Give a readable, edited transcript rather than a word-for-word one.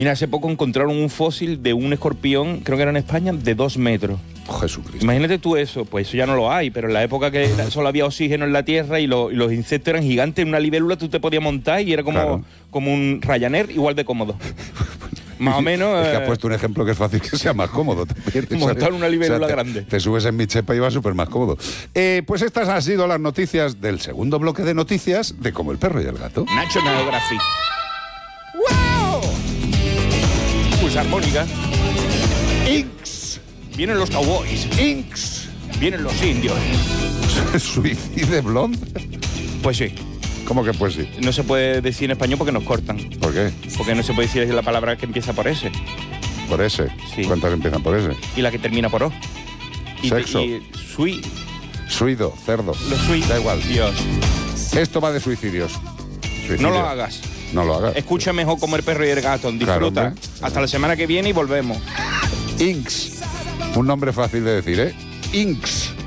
Mira, hace poco encontraron un fósil de un escorpión, creo que era en España, de 2 metros. Oh, Jesucristo. Imagínate tú eso, pues eso ya no lo hay, pero en la época que solo había oxígeno en la Tierra y los insectos eran gigantes, en una libélula tú te podías montar y era como, Claro. como un Ryanair igual de cómodo. Más o menos... Es que has puesto un ejemplo que es fácil que sea más cómodo. Montar una libélula grande. Te subes en mi chepa y vas súper más cómodo. Pues estas han sido las noticias del segundo bloque de noticias de Como el perro y el gato. National Geographic. ¡Wow! Pues armónica. Inks. Vienen los cowboys. Inks. Vienen los indios. ¿Suicide blonde? Pues sí. ¿Cómo que pues sí? No se puede decir en español porque nos cortan. ¿Por qué? Porque no se puede decir la palabra que empieza por S. ¿Por ese? Sí. ¿Cuántas empiezan por ese? Y la que termina por O. Sexo. Suido, cerdo. Los sweet. Da igual. Dios. Esto va de suicidios. Suicidio. No lo hagas. No lo hagas. Escucha mejor Como el perro y el gato. Disfruta. Claro, hombre. Hasta la semana que viene y volvemos. Inks. Un nombre fácil de decir, ¿eh? Inks.